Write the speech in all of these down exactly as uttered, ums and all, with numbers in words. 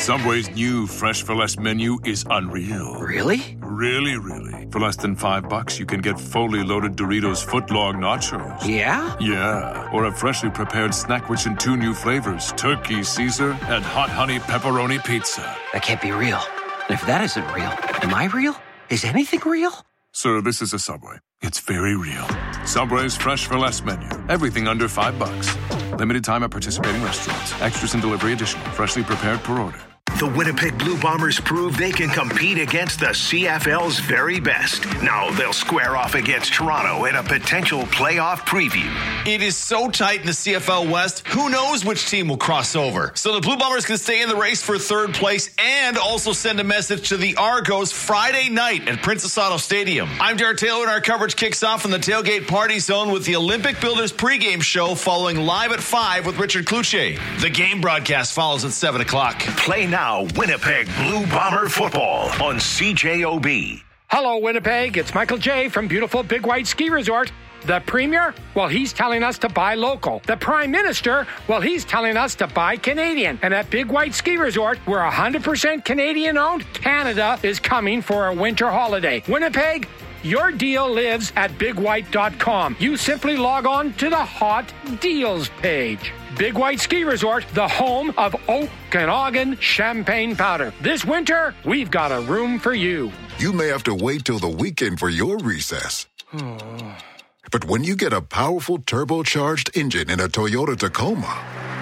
Subway's new Fresh for Less menu is unreal. Really? Really, really. For less than five bucks, you can get fully loaded Doritos footlong nachos. Yeah? Yeah. Or a freshly prepared snack rich in two new flavors, Turkey Caesar and Hot Honey Pepperoni Pizza. That can't be real. And if that isn't real, am I real? Is anything real? Sir, this is a Subway. It's very real. Subway's Fresh for Less menu. Everything under five bucks. Limited time at participating restaurants. Extras and delivery additional. Freshly prepared per order. The Winnipeg Blue Bombers prove they can compete against the C F L's very best. Now they'll square off against Toronto in a potential playoff preview. It is so tight in the C F L West, who knows which team will cross over. So the Blue Bombers can stay in the race for third place and also send a message to the Argos Friday night at Princess Auto Stadium. I'm Derek Taylor, and our coverage kicks off in the Tailgate Party Zone with the Olympic Builders pregame show following live at five with Richard Cloutier. The game broadcast follows at seven o'clock. Play now. Winnipeg Blue Bomber football on C J O B. Hello, Winnipeg. It's Michael J. from beautiful Big White Ski Resort. The Premier? Well, he's telling us to buy local. The Prime Minister? Well, he's telling us to buy Canadian. And at Big White Ski Resort, we're one hundred percent Canadian-owned. Canada is coming for a winter holiday. Winnipeg? Your deal lives at big white dot com. You simply log on to the Hot Deals page. Big White Ski Resort, the home of Okanagan champagne powder. This winter, we've got a room for you. You may have to wait till the weekend for your recess. But when you get a powerful turbocharged engine in a Toyota Tacoma,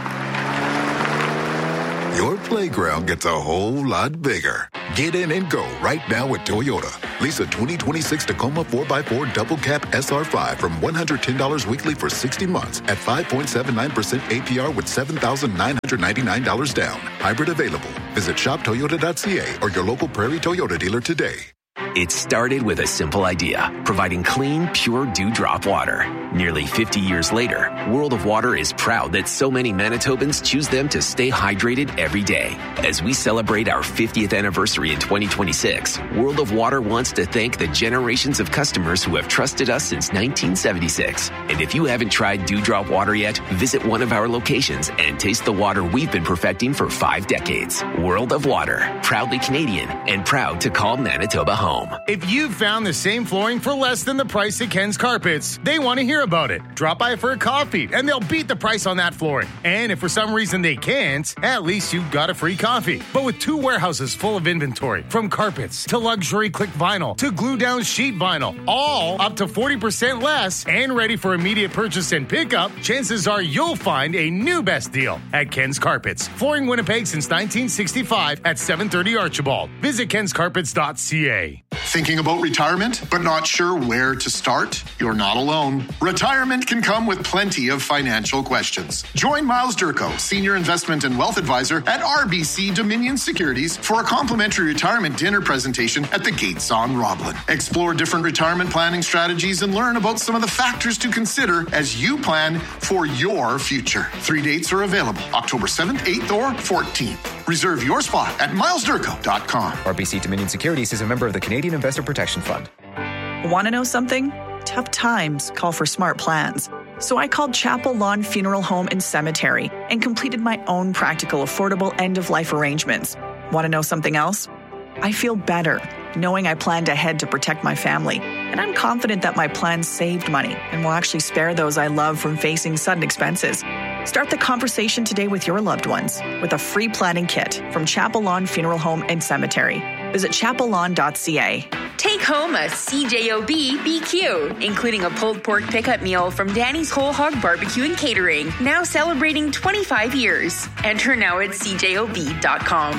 your playground gets a whole lot bigger. Get in and go right now at Toyota. Lease a twenty twenty-six Tacoma four by four Double Cab S R five from one hundred ten dollars weekly for sixty months at five point seven nine percent A P R with seven thousand nine hundred ninety-nine dollars down. Hybrid available. Visit shop toyota dot c a or your local Prairie Toyota dealer today. It started with a simple idea, providing clean, pure dewdrop water. Nearly fifty years later, World of Water is proud that so many Manitobans choose them to stay hydrated every day. As we celebrate our fiftieth anniversary in twenty twenty-six, World of Water wants to thank the generations of customers who have trusted us since nineteen seventy-six. And if you haven't tried dewdrop water yet, visit one of our locations and taste the water we've been perfecting for five decades. World of Water, proudly Canadian and proud to call Manitoba home. If you've found the same flooring for less than the price at Ken's Carpets, they want to hear about it. Drop by for a coffee, and they'll beat the price on that flooring. And if for some reason they can't, at least you've got a free coffee. But with two warehouses full of inventory, from carpets to luxury click vinyl to glue-down sheet vinyl, all up to forty percent less and ready for immediate purchase and pickup, chances are you'll find a new best deal at Ken's Carpets. Flooring Winnipeg since nineteen sixty-five at seven thirty Archibald. Visit kens carpets dot c a. Thinking about retirement, but not sure where to start? You're not alone. Retirement can come with plenty of financial questions. Join Miles Durko, Senior Investment and Wealth Advisor at R B C Dominion Securities, for a complimentary retirement dinner presentation at the Gates on Roblin. Explore different retirement planning strategies and learn about some of the factors to consider as you plan for your future. Three dates are available, October seventh, eighth, or fourteenth. Reserve your spot at miles durko dot com. R B C Dominion Securities is a member of the Canadian Investor Protection Fund. Want to know something? Tough times call for smart plans. So I called Chapel Lawn Funeral Home and Cemetery and completed my own practical, affordable end-of-life arrangements. Want to know something else? I feel better knowing I planned ahead to protect my family. And I'm confident that my plan saved money and will actually spare those I love from facing sudden expenses. Start the conversation today with your loved ones with a free planning kit from Chapel Lawn Funeral Home and Cemetery. Visit chapel lawn dot c a. Take home a C J O B B Q, including a pulled pork pickup meal from Danny's Whole Hog Barbecue and Catering, now celebrating twenty-five years. Enter now at c j o b dot com.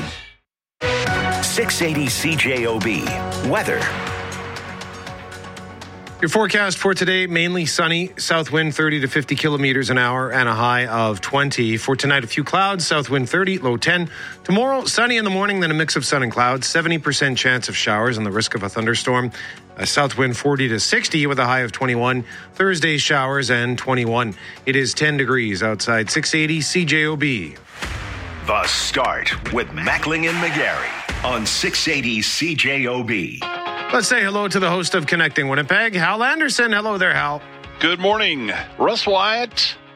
six eighty C J O B. Weather. Your forecast for today, mainly sunny, south wind thirty to fifty kilometers an hour and a high of twenty. For tonight, a few clouds, south wind thirty, low ten. Tomorrow, sunny in the morning, then a mix of sun and clouds, seventy percent chance of showers and the risk of a thunderstorm. A south wind forty to sixty with a high of twenty-one. Thursday, showers and twenty-one. It is ten degrees outside six eighty C J O B. The Start with Mackling and McGarry on six eighty C J O B. Let's say hello to the host of Connecting Winnipeg, Hal Anderson. Hello there, Hal. Good morning. Russ Wyatt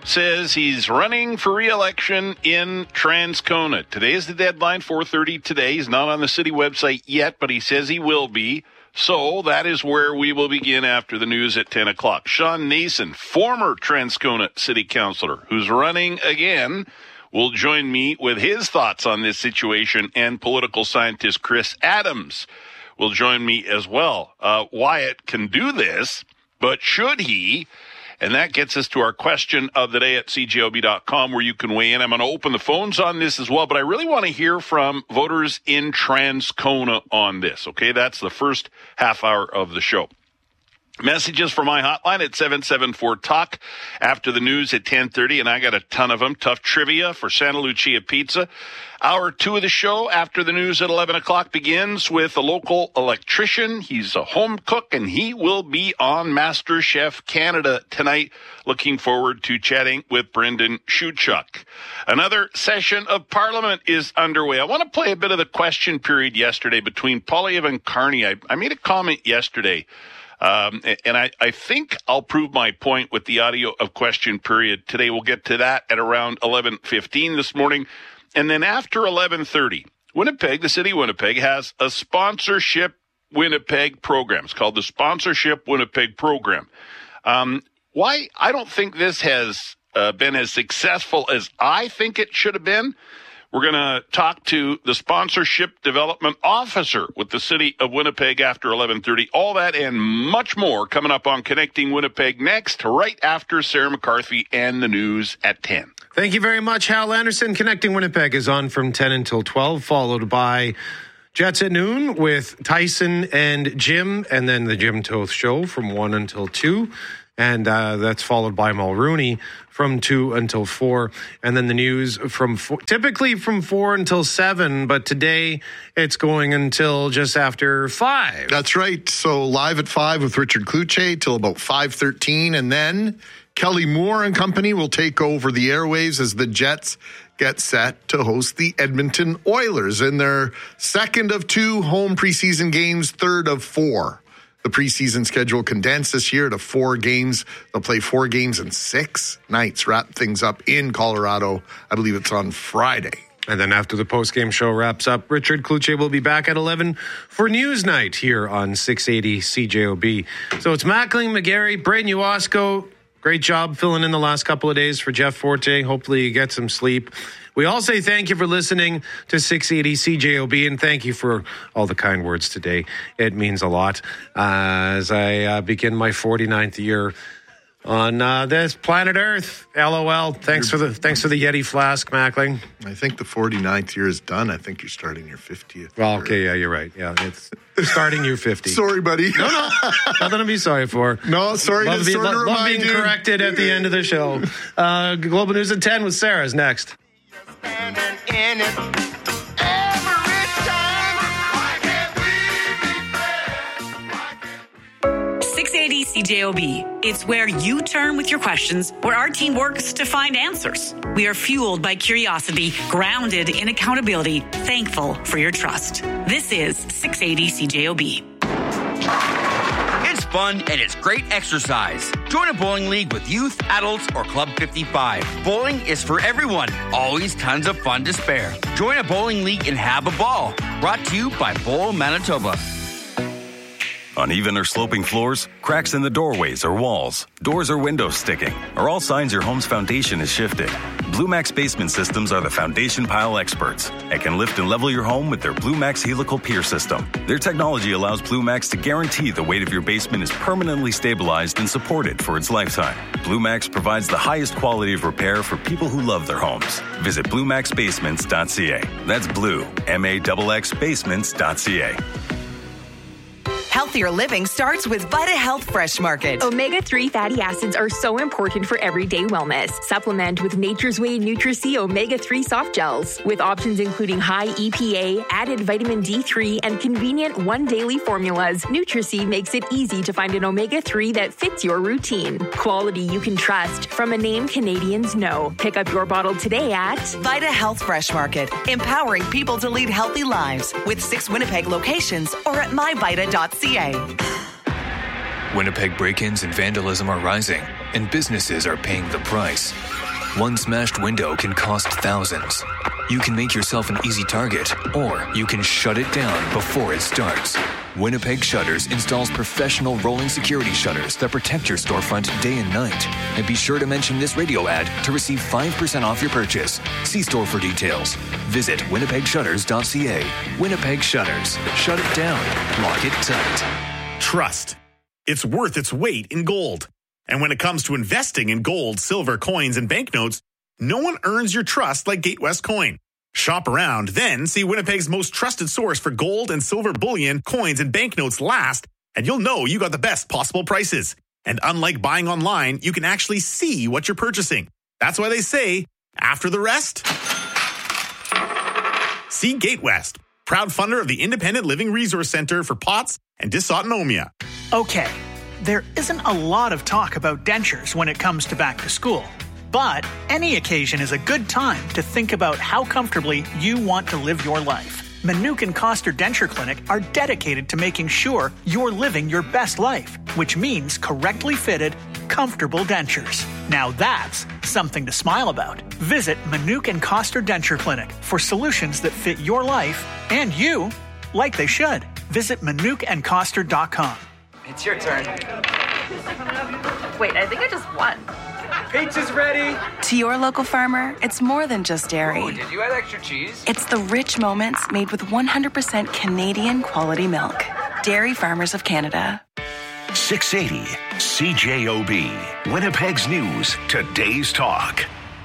says he's running for re-election in Transcona. Today is the deadline, four thirty today. He's not on the city website yet, but he says he will be. So that is where we will begin after the news at ten o'clock. Sean Nason, former Transcona city councillor, who's running again, will join me with his thoughts on this situation, and political scientist Chris Adams will join me as well. Uh, Wyatt can do this, but should he? And that gets us to our question of the day at C J O B dot com, where you can weigh in. I'm going to open the phones on this as well, but I really want to hear from voters in Transcona on this, okay? That's the first half hour of the show. Messages for my hotline at seven seven four talk after the news at ten thirty, and I got a ton of them. Tough trivia for Santa Lucia Pizza. Hour two of the show after the news at eleven o'clock begins with a local electrician. He's a home cook, and he will be on MasterChef Canada tonight. Looking forward to chatting with Brendan Schuchuk. Another session of Parliament is underway. I want to play a bit of the question period yesterday between Poilievre and Carney. I, I made a comment yesterday. Um, and I, I think I'll prove my point with the audio of question period today. We'll get to that at around eleven fifteen this morning. And then after eleven thirty, Winnipeg, the city of Winnipeg, has a sponsorship Winnipeg program. It's called the Sponsorship Winnipeg Program. Um, why? I don't think this has uh, been as successful as I think it should have been. We're going to talk to the Sponsorship Development Officer with the City of Winnipeg after eleven thirty. All that and much more coming up on Connecting Winnipeg next, right after Sarah McCarthy and the news at ten. Thank you very much, Hal Anderson. Connecting Winnipeg is on from ten until twelve, followed by Jets at noon with Tyson and Jim, and then the Jim Toth Show from one until two. And uh, that's followed by Mulrooney from two until four. And then the news from four, typically from four until seven. But today it's going until just after five. That's right. So live at five with Richard Kluche till about five thirteen. And then Kelly Moore and company will take over the airwaves as the Jets get set to host the Edmonton Oilers in their second of two home preseason games, third of four. The preseason schedule condensed this year to four games. They'll play four games in six nights, wrap things up in Colorado. I believe it's on Friday. And then after the postgame show wraps up, Richard Kluche will be back at eleven for News Night here on six eighty C J O B. So it's Mackling, McGarry, Braden Uosco. Great job filling in the last couple of days for Jeff Forte. Hopefully you get some sleep. We all say thank you for listening to six eighty C J O B, and thank you for all the kind words today. It means a lot uh, as I uh, begin my forty-ninth year on uh, this planet Earth. L O L. Thanks for the thanks for the Yeti flask, Mackling. I think the forty-ninth year is done. I think you're starting your fiftieth. Well, okay, yeah, you're right. Yeah, it's starting your fifty. Sorry, buddy. No, no, nothing to be sorry for. No, sorry. Love, to be, sort of love, love being you. corrected at the end of the show. Uh, Global News at ten with Sarah's next. six eighty C J O B. It's where you turn with your questions, where our team works to find answers. We are fueled by curiosity, grounded in accountability, thankful for your trust. This is six eighty C J O B. It's fun and it's great exercise. Join a bowling league with youth, adults, or Club fifty-five. Bowling is for everyone. Always tons of fun to spare. Join a bowling league and have a ball. Brought to you by Bowl Manitoba. Uneven or sloping floors, cracks in the doorways or walls, doors or windows sticking are all signs your home's foundation is shifted. BlueMax Basement Systems are the foundation pile experts and can lift and level your home with their BlueMax Helical Pier System. Their technology allows BlueMax to guarantee the weight of your basement is permanently stabilized and supported for its lifetime. BlueMax provides the highest quality of repair for people who love their homes. Visit blue max basements dot c a. That's blue, M A X X basements dot c a. Healthier living starts with Vita Health Fresh Market. omega three fatty acids are so important for everyday wellness. Supplement with Nature's Way Nutri-C omega three soft gels. With options including high E P A, added vitamin D three, and convenient one daily formulas, Nutri-C makes it easy to find an omega three that fits your routine. Quality you can trust from a name Canadians know. Pick up your bottle today at Vita Health Fresh Market, empowering people to lead healthy lives with six Winnipeg locations or at my vita dot c a. Winnipeg break-ins and vandalism are rising. and businesses are paying the price. One smashed window can cost thousands. You can make yourself an easy target, or you can shut it down before it starts. Winnipeg Shutters installs professional rolling security shutters that protect your storefront day and night. And be sure to mention this radio ad to receive five percent off your purchase. See store for details. Visit winnipeg shutters dot c a. Winnipeg Shutters. Shut it down. Lock it tight. Trust. It's worth its weight in gold. And when it comes to investing in gold, silver, coins, and banknotes, no one earns your trust like Gatewest Coin. Shop around, then see Winnipeg's most trusted source for gold and silver bullion, coins, and banknotes last, and you'll know you got the best possible prices. And unlike buying online, you can actually see what you're purchasing. That's why they say, after the rest, see Gatewest, proud funder of the Independent Living Resource Center for P O T S and dysautonomia. Okay, there isn't a lot of talk about dentures when it comes to back to school. But any occasion is a good time to think about how comfortably you want to live your life. Manuke and Coster Denture Clinic are dedicated to making sure you're living your best life, which means correctly fitted, comfortable dentures. Now that's something to smile about. Visit Manuke and Coster Denture Clinic for solutions that fit your life and you like they should. Visit manuke and coster dot com. It's your turn. Wait, I think I just won. Pizza's ready. To your local farmer, it's more than just dairy. Oh, did you add extra cheese? It's the rich moments made with one hundred percent Canadian quality milk. Dairy Farmers of Canada. six eighty C J O B. Winnipeg's News. Today's Talk.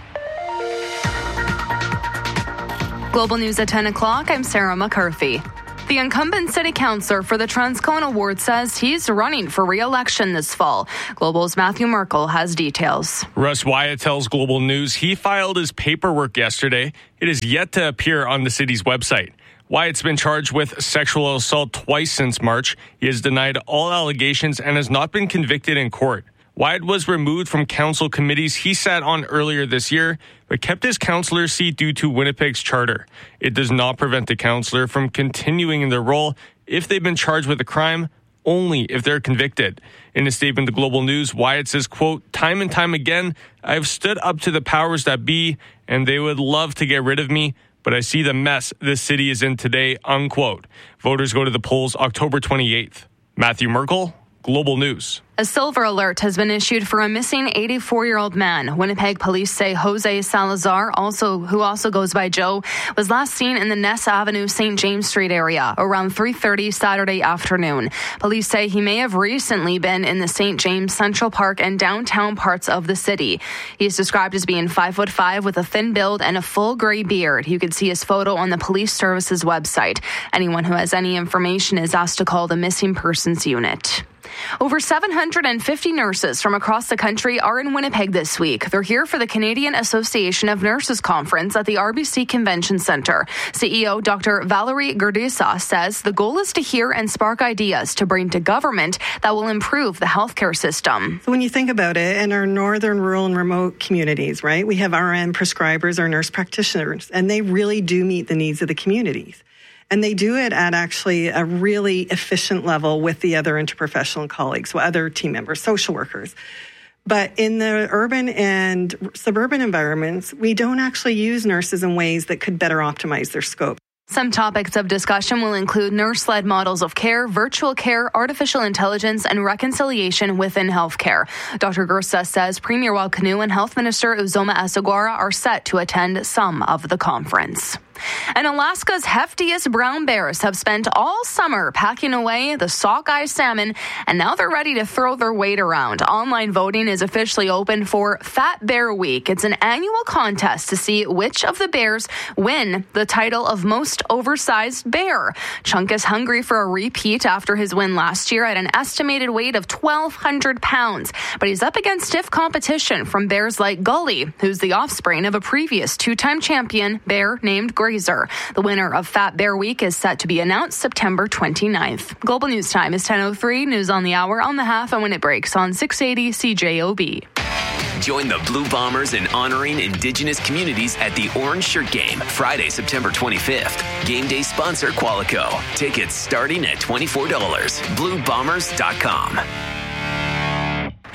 Global News at ten o'clock. I'm Sarah McCarthy. The incumbent city councillor for the Transcona ward says he's running for re-election this fall. Global's Matthew Merkel has details. Russ Wyatt tells Global News he filed his paperwork yesterday. It is yet to appear on the city's website. Wyatt's been charged with sexual assault twice since March. He has denied all allegations and has not been convicted in court. Wyatt was removed from council committees he sat on earlier this year, but kept his councillor seat due to Winnipeg's charter. It does not prevent the councillor from continuing in their role if they've been charged with a crime, only if they're convicted. In a statement to Global News, Wyatt says, quote, "Time and time again, I've stood up to the powers that be, and they would love to get rid of me, but I see the mess this city is in today," unquote. Voters go to the polls October twenty-eighth. Matthew Merkel, Global News. A silver alert has been issued for a missing eighty-four-year-old man. Winnipeg police say Jose Salazar, also who also goes by Joe, was last seen in the Ness Avenue, Saint James Street area around three thirty Saturday afternoon. Police say he may have recently been in the Saint James, Central Park, and downtown parts of the city. He is described as being five foot five with a thin build and a full gray beard. You can see his photo on the police services website. Anyone who has any information is asked to call the missing persons unit. Over seven hundred fifty nurses from across the country are in Winnipeg this week. They're here for the Canadian Association of Nurses Conference at the R B C Convention Centre. C E O Doctor Valerie Gurdisa says the goal is to hear and spark ideas to bring to government that will improve the healthcare system. So when you think about it, in our northern, rural, and remote communities, right, we have R N prescribers or nurse practitioners, and they really do meet the needs of the communities. And they do it at actually a really efficient level with the other interprofessional colleagues, with other team members, social workers. But in the urban and suburban environments, we don't actually use nurses in ways that could better optimize their scope. Some topics of discussion will include nurse-led models of care, virtual care, artificial intelligence, and reconciliation within healthcare. Doctor Gursa says Premier Walkanu and Health Minister Uzoma Asagwara are set to attend some of the conference. And Alaska's heftiest brown bears have spent all summer packing away the sockeye salmon, and now they're ready to throw their weight around. Online voting is officially open for Fat Bear Week. It's an annual contest to see which of the bears win the title of most oversized bear. Chunk is hungry for a repeat after his win last year at an estimated weight of twelve hundred pounds, but he's up against stiff competition from bears like Gully, who's the offspring of a previous two-time champion bear named Grazer. The winner of Fat Bear Week is set to be announced September twenty-ninth. Global News Time is ten oh three. News on the hour, on the half, and when it breaks on six eighty C J O B. Join the Blue Bombers in honoring Indigenous communities at the Orange Shirt Game, Friday, September twenty-fifth. Game day sponsor Qualico. Tickets starting at twenty-four dollars. blue bombers dot com.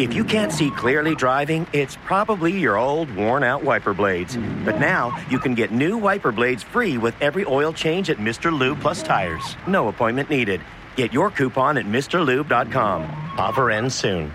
If you can't see clearly driving, it's probably your old, worn-out wiper blades. But now, you can get new wiper blades free with every oil change at Mister Lube Plus Tires. No appointment needed. Get your coupon at Mr Lube dot com. Offer ends soon.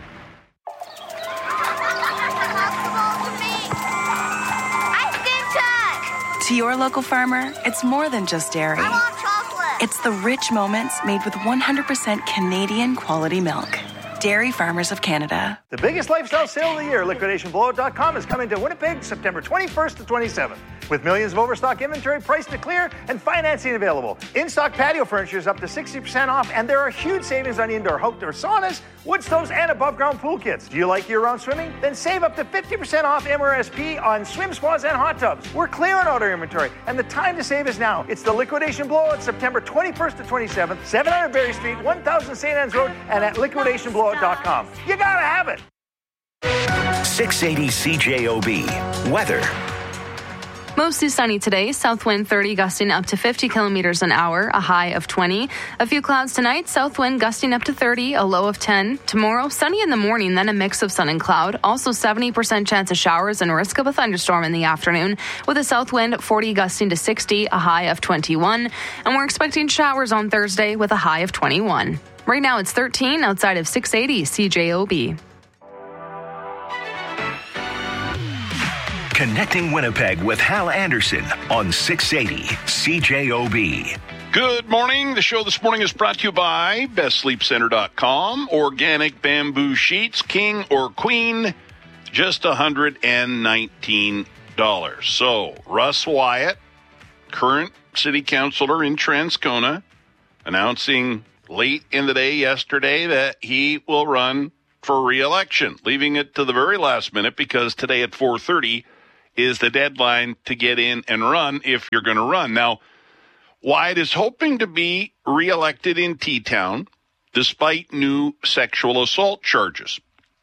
To your local farmer, it's more than just dairy. I want chocolate. It's the rich moments made with one hundred percent Canadian quality milk. Dairy Farmers of Canada. The biggest lifestyle sale of the year, liquidation blowout dot com, is coming to Winnipeg September twenty-first to twenty-seventh. With millions of overstock inventory priced to clear and financing available. In-stock patio furniture is up to sixty percent off, and there are huge savings on indoor outdoor saunas, wood stoves, and above-ground pool kits. Do you like year-round swimming? Then save up to fifty percent off M R S P on swim spas and hot tubs. We're clearing out our inventory, and the time to save is now. It's the liquidation blowout September twenty-first to twenty-seventh, seven hundred Berry Street, one thousand Saint Anne's Road, and at liquidation blowout dot com. You gotta have it. six eighty C J O B. Weather. Mostly sunny today, south wind thirty gusting up to fifty kilometers an hour, a high of twenty. A few clouds tonight, south wind gusting up to thirty, a low of ten. Tomorrow, sunny in the morning, then a mix of sun and cloud. Also seventy percent chance of showers and risk of a thunderstorm in the afternoon, with a south wind forty gusting to sixty, a high of twenty-one. And we're expecting showers on Thursday with a high of twenty-one. Right now it's thirteen outside of six eighty C J O B. Connecting Winnipeg with Hal Anderson on six eighty C J O B. Good morning. The show this morning is brought to you by best sleep center dot com. Organic bamboo sheets, king or queen, just one hundred nineteen dollars. So, Russ Wyatt, current city councilor in Transcona, announcing late in the day yesterday that he will run for re-election, leaving it to the very last minute because today at four thirty is the deadline to get in and run if you're going to run. Now, Wyatt is hoping to be reelected in T-Town despite new sexual assault charges.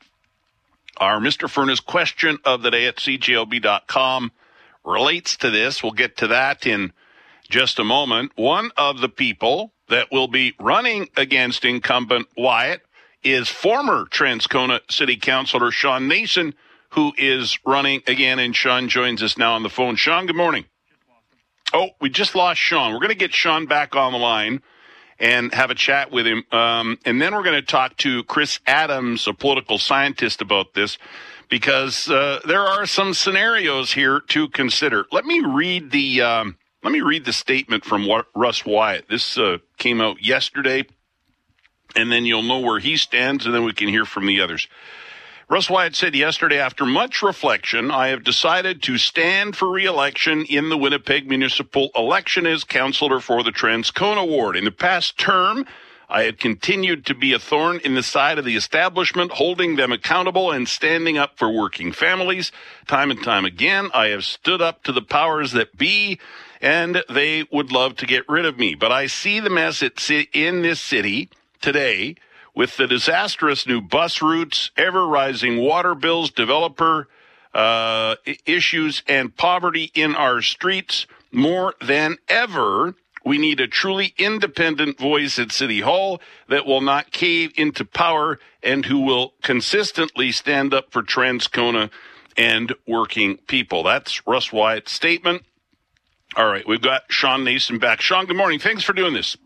Our Mister Furnace question of the day at C J O B dot com relates to this. We'll get to that in just a moment. One of the people that will be running against incumbent Wyatt is former Transcona City Councilor Sean Nason, who is running again, and Sean joins us now on the phone. Sean, good morning. Oh, we just lost Sean. We're going to get Sean back on the line and have a chat with him. Um, and then we're going to talk to Chris Adams, a political scientist, about this, because uh, there are some scenarios here to consider. Let me read the um, let me read the statement from Russ Wyatt. This uh, came out yesterday, and then you'll know where he stands, and then we can hear from the others. Russ Wyatt said yesterday, after much reflection, I have decided to stand for re-election in the Winnipeg municipal election as councillor for the Transcona ward. In the past term, I have continued to be a thorn in the side of the establishment, holding them accountable and standing up for working families. Time and time again, I have stood up to the powers that be, and they would love to get rid of me. But I see the mess in this city today, with the disastrous new bus routes, ever-rising water bills, developer uh, issues, and poverty in our streets. More than ever, we need a truly independent voice at City Hall that will not cave into power and who will consistently stand up for Transcona and working people. That's Russ Wyatt's statement. All right, we've got Sean Nason back. Sean, good morning. Thanks for doing this.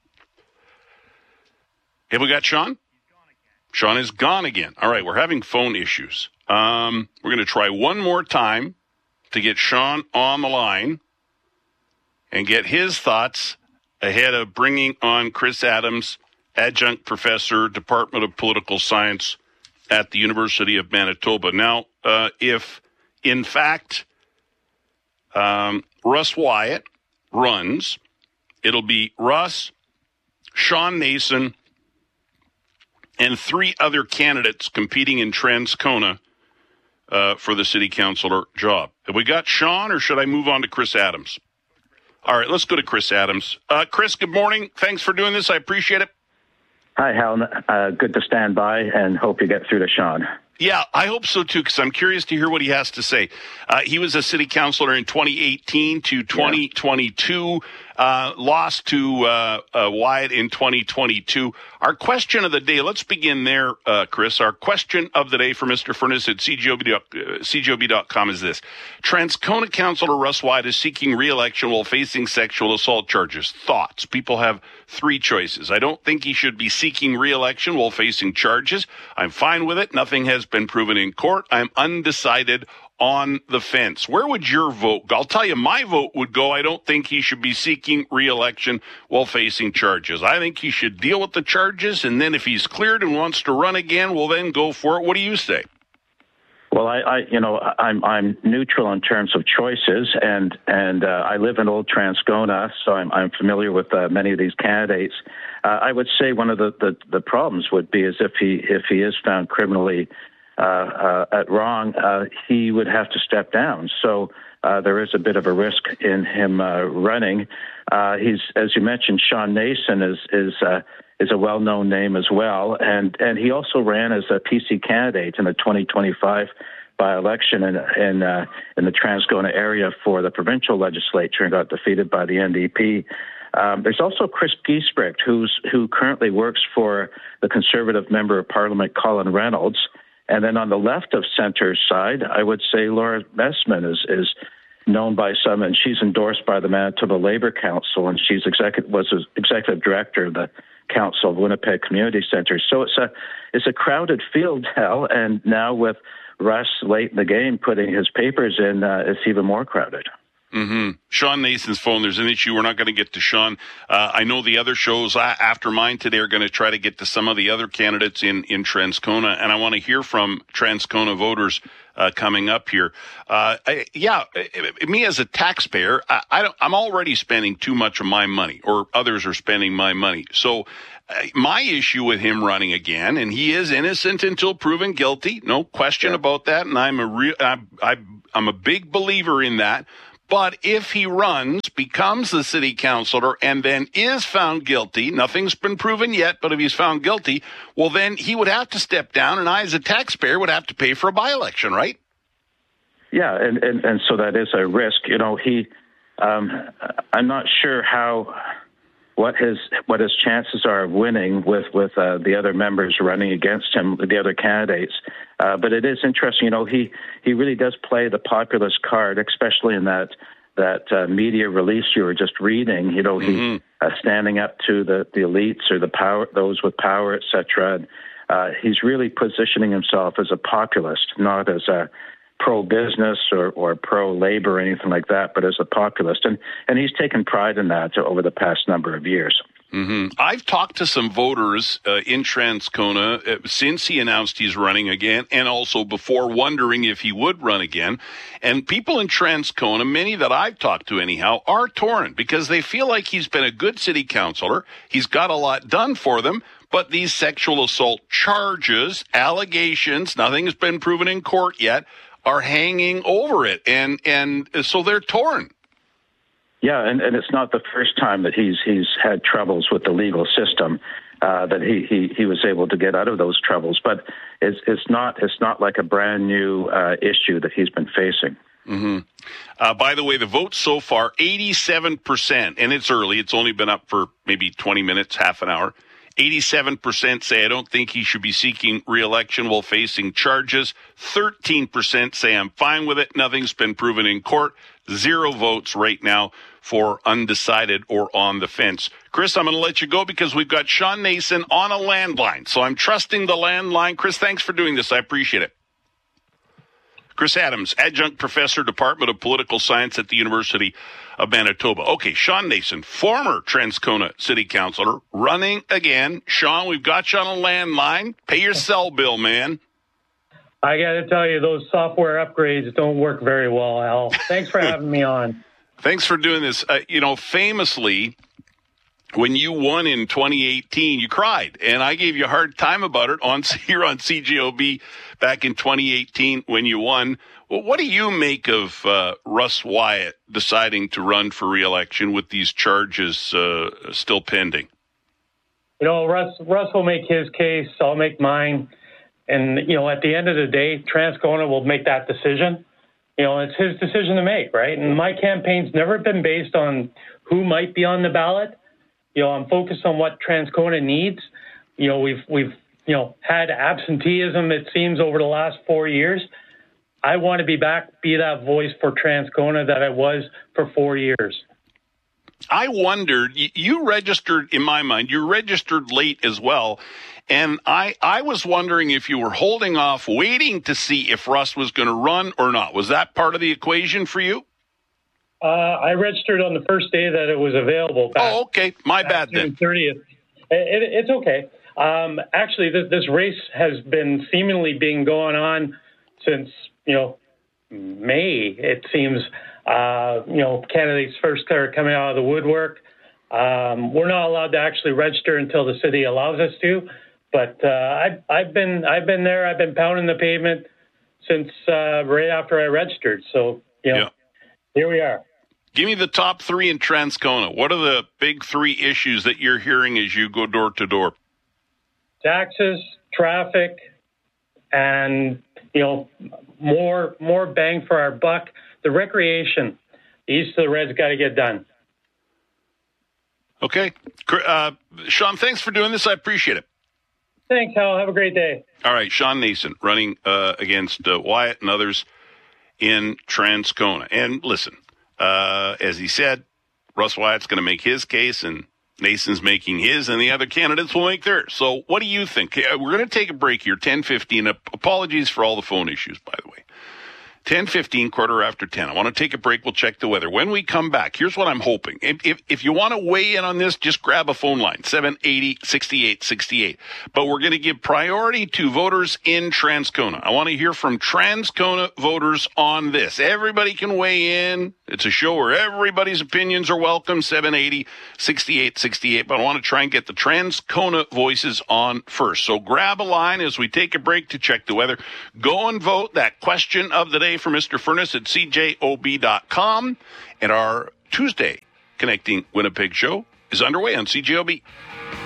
Have we got Sean? Sean is gone again. All right, we're having phone issues. Um, we're going to try one more time to get Sean on the line and get his thoughts ahead of bringing on Chris Adams, adjunct professor, Department of Political Science at the University of Manitoba. Now, uh, if in fact um, Russ Wyatt runs, it'll be Russ, Sean Nason, and three other candidates competing in Transcona uh, for the city councilor job. Have we got Sean, or should I move on to Chris Adams? All right, let's go to Chris Adams. Uh, Chris, good morning. Thanks for doing this. I appreciate it. Hi, Hal. Uh, good to stand by, and hope you get through to Sean. Yeah, I hope so, too, because I'm curious to hear what he has to say. Uh, he was a city councilor in twenty eighteen to twenty twenty-two, uh, lost to uh, uh, Wyatt in twenty twenty-two. Our question of the day, let's begin there, uh, Chris. Our question of the day for Mister Furness at C G O B dot com is this. Transcona councilor Russ Wyatt is seeking re-election while facing sexual assault charges. Thoughts? People have three choices. I don't think he should be seeking re-election while facing charges. I'm fine with it. Nothing has been proven in court. I'm undecided on the fence. Where would your vote go? I'll tell you, my vote would go, I don't think he should be seeking re-election while facing charges. I think he should deal with the charges, and then if he's cleared and wants to run again, well, then go for it. What do you say? Well, I, I you know, I'm I'm neutral in terms of choices, and and uh, I live in Old Transcona, so I'm I'm familiar with uh, many of these candidates. Uh, I would say one of the, the, the problems would be is if he if he is found criminally uh, uh, at wrong, uh, he would have to step down. So uh, there is a bit of a risk in him uh, running. Uh, he's, as you mentioned, Sean Nason is is. Uh, is a well-known name as well. And and he also ran as a P C candidate in the twenty twenty-five by-election in in, uh, in the Transcona area for the provincial legislature and got defeated by the N D P. Um, there's also Chris Giesbrecht, who's who currently works for the Conservative Member of Parliament, Colin Reynolds. And then on the left of centre side, I would say Laura Messman is is known by some, and she's endorsed by the Manitoba Labour Council, and she's executive was executive director of the Council of Winnipeg Community Centres. So it's a it's a crowded field, Hal, and now with Russ late in the game putting his papers in, uh, it's even more crowded. Mm-hmm. Sean Nason's phone, there's an issue. We're not going to get to Sean. Uh, I know the other shows uh, after mine today are going to try to get to some of the other candidates in, in Transcona, and I want to hear from Transcona voters uh, coming up here. Uh, I, yeah, me as a taxpayer, I, I don't, I'm already spending too much of my money, or others are spending my money. So uh, my issue with him running again, and he is innocent until proven guilty, no question yeah. about that, and I'm a real, I, I, I'm a big believer in that. But if he runs, becomes the city councilor, and then is found guilty, nothing's been proven yet, but if he's found guilty, well, then he would have to step down, and I, as a taxpayer, would have to pay for a by-election, right? Yeah, and, and, and so that is a risk. You know, he, um, I'm not sure how, what his what his chances are of winning with, with uh, the other members running against him, the other candidates. Uh, but it is interesting, you know, he, he really does play the populist card, especially in that that uh, media release you were just reading. You know, mm-hmm. he uh, standing up to the, the elites or the power, those with power, et cetera. And, uh, he's really positioning himself as a populist, not as a pro-business or, or pro-labor or anything like that, but as a populist. And, and he's taken pride in that over the past number of years. Mm-hmm. I've talked to some voters uh, in Transcona uh, since he announced he's running again, and also before, wondering if he would run again. And people in Transcona, many that I've talked to anyhow, are torn because they feel like he's been a good city councilor. He's got a lot done for them. But these sexual assault charges, allegations, nothing has been proven in court yet, are hanging over it. And, and so they're torn. Yeah, and, and it's not the first time that he's he's had troubles with the legal system, uh, that he, he, he was able to get out of those troubles. But it's it's not it's not like a brand new uh, issue that he's been facing. Mm-hmm. Uh, by the way, the votes so far, eighty-seven percent, and it's early. It's only been up for maybe twenty minutes, half an hour. eighty-seven percent say I don't think he should be seeking re-election while facing charges. thirteen percent say I'm fine with it. Nothing's been proven in court. Zero votes right now for undecided or on the fence. Chris, I'm going to let you go because we've got Sean Nason on a landline. So I'm trusting the landline. Chris, thanks for doing this. I appreciate it. Chris Adams, Adjunct Professor, Department of Political Science at the University of Manitoba. Okay, Sean Nason, former Transcona City Councilor, running again. Sean, we've got you on a landline. Pay your cell bill, man. I got to tell you, those software upgrades don't work very well, Al. Thanks for having me on. Thanks for doing this. Uh, you know, famously, when you won in twenty eighteen, you cried, and I gave you a hard time about it on here on C J O B back in twenty eighteen when you won. Well, what do you make of uh, Russ Wyatt deciding to run for re-election with these charges uh, still pending? You know, Russ, Russ will make his case. I'll make mine. And, you know, at the end of the day, Transcona will make that decision. You know, it's his decision to make, right? And my campaign's never been based on who might be on the ballot. You know, I'm focused on what Transcona needs. You know, we've, we've, you know, had absenteeism, it seems, over the last four years. I want to be back, be that voice for Transcona that I was for four years. I wondered, you registered, in my mind, you registered late as well. And I, I was wondering if you were holding off, waiting to see if Russ was going to run or not. Was that part of the equation for you? Uh, I registered on the first day that it was available. Back, oh, okay. My bad June then. thirtieth. It, it, it's okay. Um, actually, this, this race has been seemingly being going on since, you know, May, it seems. Uh, you know, candidates first started coming out of the woodwork. Um, we're not allowed to actually register until the city allows us to. But uh, I've, I've been I've been there. I've been pounding the pavement since uh, right after I registered. So, you know, yeah. Here we are. Give me the top three in Transcona. What are the big three issues that you're hearing as you go door to door? Taxes, traffic, and, you know, more more bang for our buck. The recreation, the East of the Reds got to get done. Okay. Uh, Sean, thanks for doing this. I appreciate it. Thanks, Hal. Have a great day. All right. Sean Nason running uh, against uh, Wyatt and others in Transcona. And listen, uh, as he said, Russ Wyatt's going to make his case and Nason's making his, and the other candidates will make theirs. So what do you think? We're going to take a break here, ten fifteen. Apologies for all the phone issues, by the way. ten fifteen, quarter after ten. I want to take a break. We'll check the weather. When we come back, here's what I'm hoping. If, if, if you want to weigh in on this, just grab a phone line, seven eighty, sixty-eight sixty-eight. But we're going to give priority to voters in Transcona. I want to hear from Transcona voters on this. Everybody can weigh in. It's a show where everybody's opinions are welcome, seven eighty, sixty-eight sixty-eight. But I want to try and get the Transcona voices on first. So grab a line as we take a break to check the weather. Go and vote. That question of the day for Mister Furness at C J O B dot com. And our Tuesday Connecting Winnipeg show is underway on C J O B.